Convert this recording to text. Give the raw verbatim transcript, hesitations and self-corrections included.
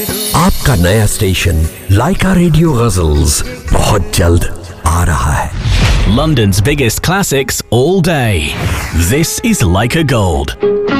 आपका नया स्टेशन लाइका रेडियो गजल्स बहुत जल्द आ रहा है। London's biggest classics all day. This is Leica Gold.